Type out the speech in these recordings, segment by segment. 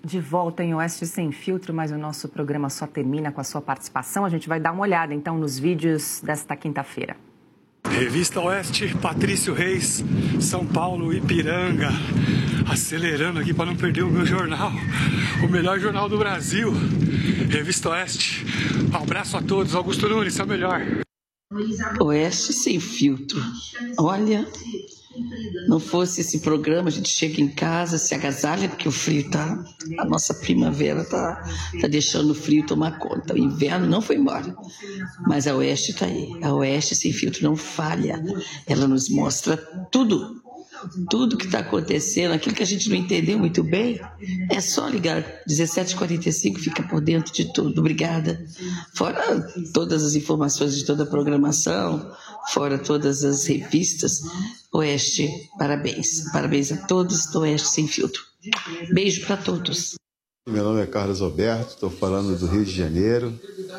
De volta em Oeste Sem Filtro, mas o nosso programa só termina com a sua participação. A gente vai dar uma olhada, então, nos vídeos desta quinta-feira. Revista Oeste, Patrício Reis, São Paulo, Ipiranga. Acelerando aqui para não perder o meu jornal, o melhor jornal do Brasil. Revista Oeste. Um abraço a todos. Augusto Nunes, é o melhor. Oeste Sem Filtro. Olha, não fosse esse programa, a gente chega em casa, se agasalha, porque o frio tá... A nossa primavera tá deixando o frio tomar conta. O inverno não foi embora, mas a Oeste tá aí. A Oeste Sem Filtro não falha. Ela nos mostra tudo que está acontecendo, aquilo que a gente não entendeu muito bem. É só ligar 17h45, fica por dentro de tudo. Obrigada. Fora todas as informações de toda a programação, fora todas as revistas. Oeste, parabéns. Parabéns a todos do Oeste Sem Filtro. Beijo para todos. Meu nome é Carlos Alberto, estou falando do Rio de Janeiro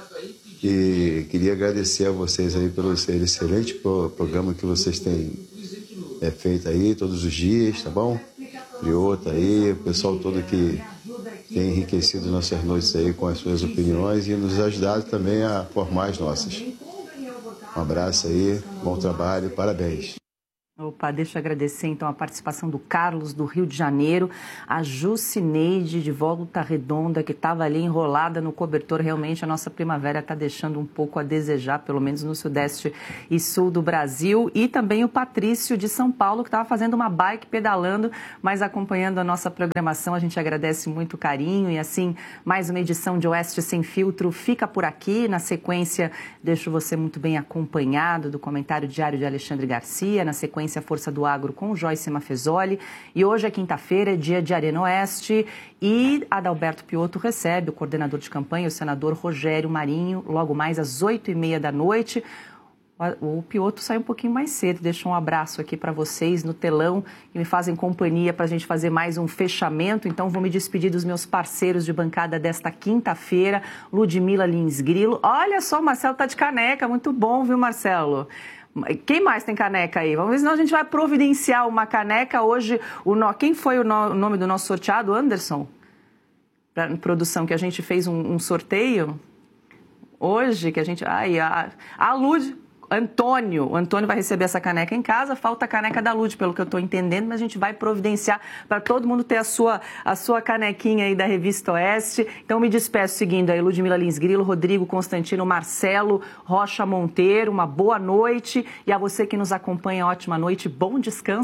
e queria agradecer a vocês aí pelo excelente programa que vocês têm feito aí todos os dias, tá bom? Priota aí, o pessoal todo que tem enriquecido nossas noites aí com as suas opiniões e nos ajudado também a formar as nossas. Um abraço aí, bom trabalho, parabéns. Opa, deixa eu agradecer então a participação do Carlos, do Rio de Janeiro, a Jucineide de Volta Redonda, que estava ali enrolada no cobertor. Realmente a nossa primavera está deixando um pouco a desejar, pelo menos no sudeste e sul do Brasil. E também o Patrício de São Paulo, que estava fazendo uma bike pedalando, mas acompanhando a nossa programação. A gente agradece muito o carinho e assim, mais uma edição de Oeste Sem Filtro fica por aqui. Na sequência, deixo você muito bem acompanhado do comentário diário de Alexandre Garcia, na sequência a Força do Agro com Joyce Mafezoli. E hoje é quinta-feira, dia de Arena Oeste, e Adalberto Piotto recebe o coordenador de campanha, o senador Rogério Marinho, logo mais às 8h30 da noite. O Piotto sai um pouquinho mais cedo, deixa um abraço aqui para vocês no telão que me fazem companhia para a gente fazer mais um fechamento. Então vou me despedir dos meus parceiros de bancada desta quinta-feira, Ludmila Lins Grilo. Olha só, o Marcelo tá de caneca, muito bom, viu, Marcelo? Quem mais tem caneca aí? Vamos ver, senão a gente vai providenciar uma caneca hoje. Quem foi o nome do nosso sorteado, Anderson? Pra produção, que a gente fez um sorteio hoje, que a gente... a Lud... Antônio. O Antônio vai receber essa caneca em casa, falta a caneca da Lud, pelo que eu estou entendendo, mas a gente vai providenciar para todo mundo ter a sua canequinha aí da Revista Oeste. Então me despeço seguindo aí Ludmila Lins Grilo, Rodrigo Constantino, Marcelo Rocha Monteiro, uma boa noite, e a você que nos acompanha, ótima noite, bom descanso.